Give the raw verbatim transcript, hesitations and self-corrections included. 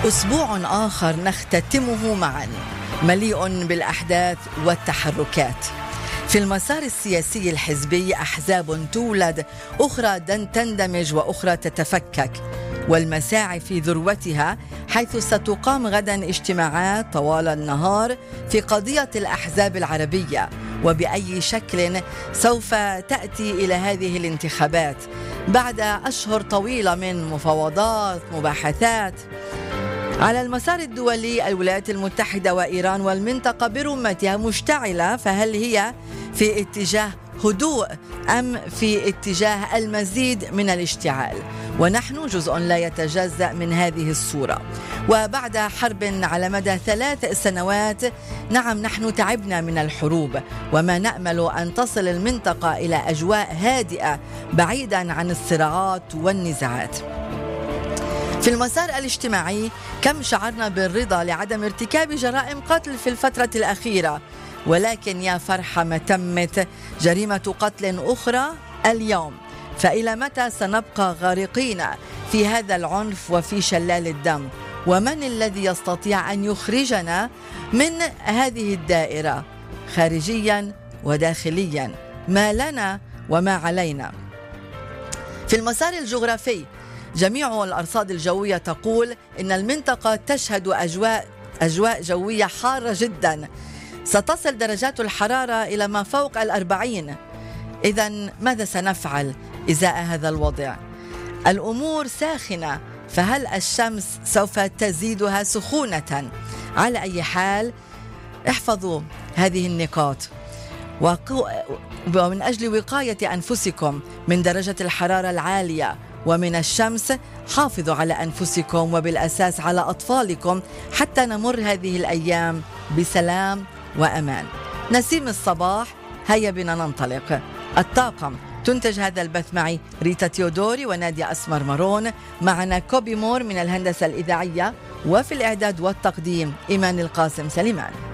أسبوع آخر نختتمه معا مليء بالأحداث والتحركات. في المسار السياسي الحزبي أحزاب تولد، أخرى تندمج وأخرى تتفكك، والمساعي في ذروتها، حيث ستقام غدا اجتماعات طوال النهار في قضية الأحزاب العربية، وبأي شكل سوف تأتي إلى هذه الانتخابات بعد أشهر طويلة من مفاوضات مباحثات. على المسار الدولي، الولايات المتحدة وإيران والمنطقة برمتها مشتعلة، فهل هي في اتجاه هدوء أم في اتجاه المزيد من الاشتعال؟ ونحن جزء لا يتجزأ من هذه الصورة. وبعد حرب على مدى ثلاث سنوات، نعم نحن تعبنا من الحروب، وما نأمل أن تصل المنطقة إلى أجواء هادئة بعيدا عن الصراعات والنزاعات. في المسار الاجتماعي، كم شعرنا بالرضا لعدم ارتكاب جرائم قتل في الفترة الأخيرة، ولكن يا فرحة ما تمت جريمة قتل أخرى اليوم. فإلى متى سنبقى غارقين في هذا العنف وفي شلال الدم؟ ومن الذي يستطيع أن يخرجنا من هذه الدائرة خارجيا وداخليا؟ ما لنا وما علينا. في المسار الجغرافي، جميع الأرصاد الجوية تقول إن المنطقة تشهد أجواء أجواء جوية حارة جدا، ستصل درجات الحرارة إلى ما فوق الأربعين. إذن ماذا سنفعل إزاء هذا الوضع؟ الأمور ساخنة، فهل الشمس سوف تزيدها سخونة؟ على أي حال، احفظوا هذه النقاط، ومن أجل وقاية أنفسكم من درجة الحرارة العالية ومن الشمس، حافظوا على أنفسكم وبالأساس على أطفالكم حتى نمر هذه الأيام بسلام وأمان. نسيم الصباح، هيا بنا ننطلق. الطاقم تنتج هذا البث معي ريتا تيودوري ونادية أسمر مارون، معنا كوبي مور من الهندسة الإذاعية، وفي الإعداد والتقديم إيمان القاسم سليمان.